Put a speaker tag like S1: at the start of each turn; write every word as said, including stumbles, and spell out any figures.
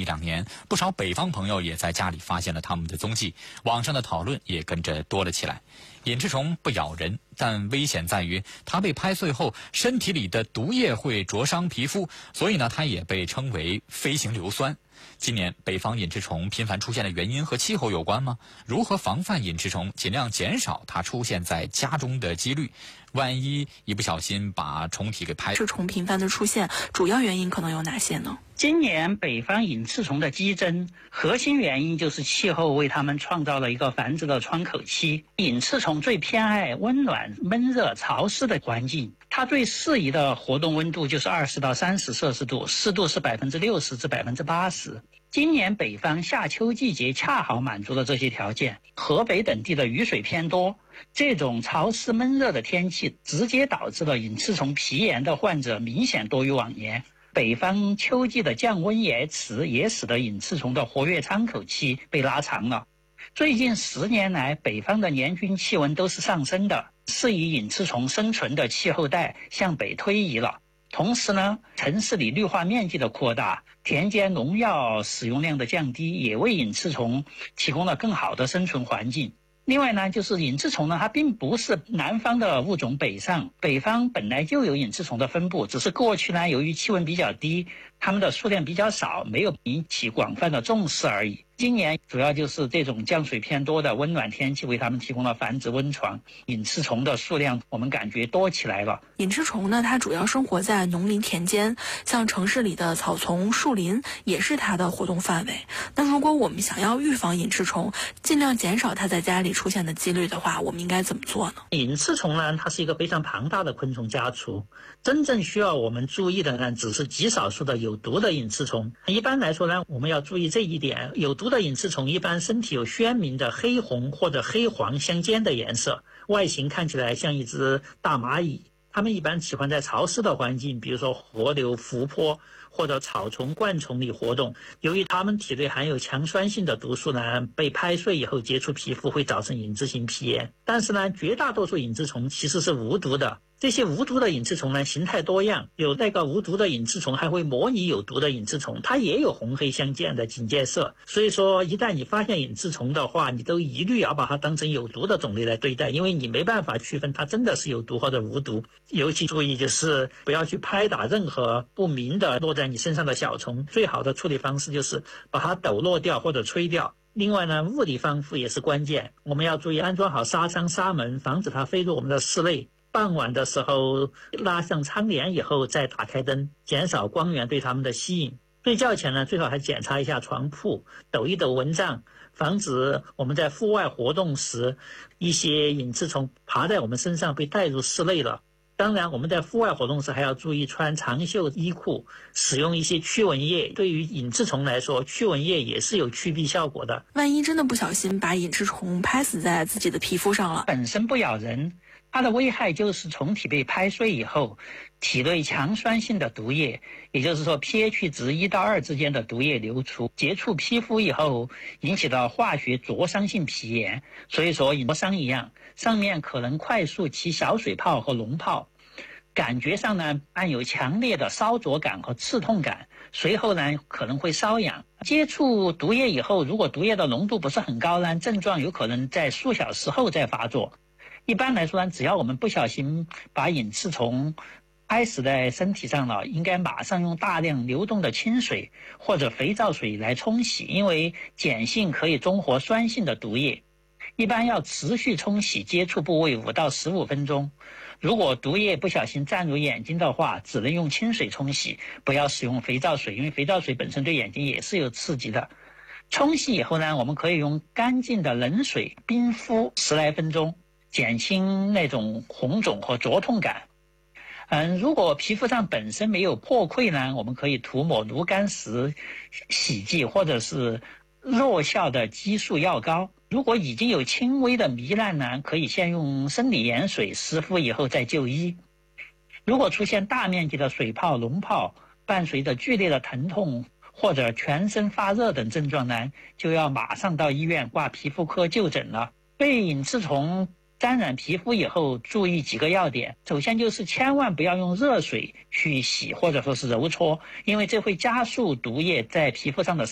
S1: 一两年，不少北方朋友也在家里发现了它们的踪迹，网上的讨论也跟着多了起来。隐翅虫不咬人，但危险在于它被拍碎后，身体里的毒液会灼伤皮肤，所以呢，它也被称为飞行硫酸。今年北方隐翅虫频繁出现的原因和气候有关吗？如何防范隐翅虫，尽量减少它出现在家中的几率？万一一不小心把虫体给拍，
S2: 隐翅虫频繁的出现，主要原因可能有哪些呢？
S3: 今年北方隐翅虫的激增，核心原因就是气候为它们创造了一个繁殖的窗口期。隐翅虫最偏爱温暖、闷热、潮湿的环境，它最适宜的活动温度就是二十到三十摄氏度，湿度是百分之六十至百分之八十。今年北方夏秋季节恰好满足了这些条件，河北等地的雨水偏多，这种潮湿闷热的天气直接导致了隐翅虫皮炎的患者明显多于往年。北方秋季的降温延迟也使得隐翅虫的活跃窗口期被拉长了。最近十年来，北方的年均气温都是上升的，适宜隐翅虫生存的气候带向北推移了。同时呢，城市里绿化面积的扩大，田间农药使用量的降低，也为隐翅虫提供了更好的生存环境。另外呢，就是隐翅虫呢，它并不是南方的物种北上，北方本来就有隐翅虫的分布，只是过去呢，由于气温比较低，它们的数量比较少，没有引起广泛的重视而已。今年主要就是这种降水偏多的温暖天气为它们提供了繁殖温床，隐翅虫的数量我们感觉多起来了。
S2: 隐翅虫呢，它主要生活在农林田间，像城市里的草丛、树林也是它的活动范围。那如果我们想要预防隐翅虫，尽量减少它在家里出现的几率的话，我们应该怎么做呢？
S3: 隐翅虫呢，它是一个非常庞大的昆虫家族，真正需要我们注意的呢，只是极少数的有毒的隐翅虫。一般来说呢，我们要注意这一点，有毒的隐翅虫一般身体有鲜明的黑红或者黑黄相间的颜色，外形看起来像一只大蚂蚁。它们一般喜欢在潮湿的环境，比如说河流、湖泊或者草丛、灌丛里活动。由于它们体内含有强酸性的毒素呢，被拍碎以后接触皮肤会造成隐质性皮炎。但是呢，绝大多数隐翅虫其实是无毒的。这些无毒的隐翅虫呢，形态多样，有那个无毒的隐翅虫还会模拟有毒的隐翅虫，它也有红黑相间的警戒色。所以说，一旦你发现隐翅虫的话，你都一律要把它当成有毒的种类来对待，因为你没办法区分它真的是有毒或者无毒。尤其注意就是不要去拍打任何不明的落在你身上的小虫，最好的处理方式就是把它抖落掉或者吹掉。另外呢，物理防护也是关键，我们要注意安装好纱窗、纱门，防止它飞入我们的室内。傍晚的时候拉上窗帘以后再打开灯，减少光源对它们的吸引。睡觉前呢，最好还检查一下床铺，抖一抖蚊帐，防止我们在户外活动时一些隐翅虫爬在我们身上被带入室内了。当然我们在户外活动时还要注意穿长袖衣裤，使用一些驱蚊液。对于隐翅虫来说，驱蚊液也是有驱避效果的。
S2: 万一真的不小心把隐翅虫拍死在自己的皮肤上了，
S3: 本身不咬人，它的危害就是虫体被拍碎以后，体内强酸性的毒液，也就是说 pH 值一到二之间的毒液流出，接触皮肤以后引起的化学灼伤性皮炎。所以说灼伤一样，上面可能快速起小水泡和脓泡，感觉上呢伴有强烈的烧灼感和刺痛感，随后呢可能会瘙痒。接触毒液以后，如果毒液的浓度不是很高呢，症状有可能在数小时后再发作。一般来说呢，只要我们不小心把隐翅虫拍死在身体上了，应该马上用大量流动的清水或者肥皂水来冲洗，因为碱性可以中和酸性的毒液。一般要持续冲洗接触部位五到十五分钟。如果毒液不小心沾入眼睛的话，只能用清水冲洗，不要使用肥皂水，因为肥皂水本身对眼睛也是有刺激的。冲洗以后呢，我们可以用干净的冷水冰敷十来分钟，减轻那种红肿和灼痛感。嗯，如果皮肤上本身没有破溃呢，我们可以涂抹炉甘石洗剂或者是弱效的激素药膏。如果已经有轻微的糜烂呢，可以先用生理盐水湿敷以后再就医。如果出现大面积的水泡、脓泡，伴随着剧烈的疼痛或者全身发热等症状呢，就要马上到医院挂皮肤科就诊了。被隐翅虫沾染皮肤以后，注意几个要点。首先就是千万不要用热水去洗或者说是揉搓，因为这会加速毒液在皮肤上的